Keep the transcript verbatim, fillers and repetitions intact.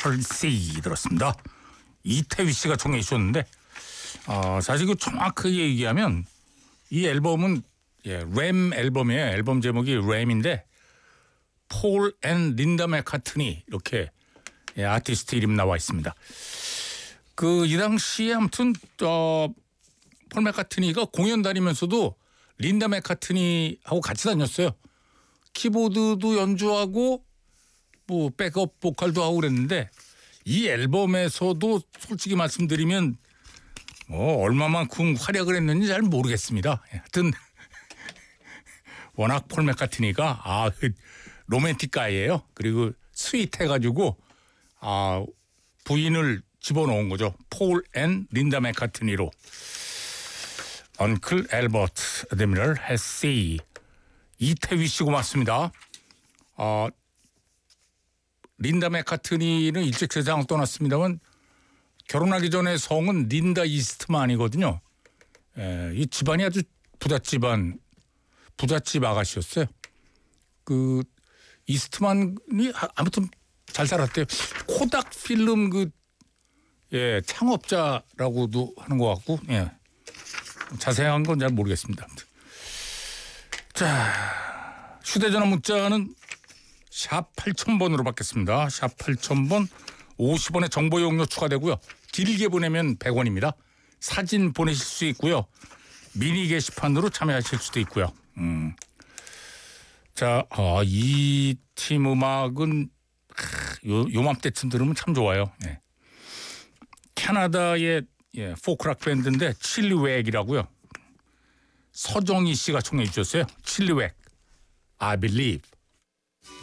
헐세이 들었습니다. 이태휘 씨가 청해 주셨는데 어, 사실 그 정확하게 얘기하면 이 앨범은 예, 램 앨범이에요. 앨범 제목이 램인데 폴 앤 린다 맥카트니 이렇게 예, 아티스트 이름 나와 있습니다. 그 이 당시에 아무튼 어, 폴 맥카트니가 공연 다니면서도 린다 맥카트니하고 같이 다녔어요. 키보드도 연주하고 뭐 백업 보컬도 하고 그랬는데 이 앨범에서도 솔직히 말씀드리면 뭐 얼마만큼 활약을 했는지 잘 모르겠습니다. 하여튼 워낙 폴 맥카트니가 아 로맨틱 가이예요. 그리고 스윗해가지고 아 부인을 집어넣은 거죠. 폴 앤 린다 맥카트니로. 언클 앨버트 아드미럴 헤시 이태휘 씨 고맙습니다. 어, 린다 맥카트니는 일찍 세상을 떠났습니다만 결혼하기 전에 성은 린다 이스트만이거든요. 에, 이 집안이 아주 부잣집안, 부잣집 아가씨였어요. 그 이스트만이 아무튼 잘 살았대요. 코닥 필름 그 예, 창업자라고도 하는 것 같고, 예. 자세한 건 잘 모르겠습니다. 자, 휴대전화 문자는 샵 팔천 번으로 받겠습니다. 샵 팔천 번 오십 원의 정보 용료 추가되고요. 길게 보내면 백 원입니다. 사진 보내실 수 있고요. 미니 게시판으로 참여하실 수도 있고요. 음. 자, 아, 이 팀 음악은 요, 요맘때쯤 들으면 참 좋아요. 예. 캐나다의 예, 포크락 밴드인데 칠리웩이라고요. 서정희 씨가 청해 주셨어요. 칠리웩, I Believe.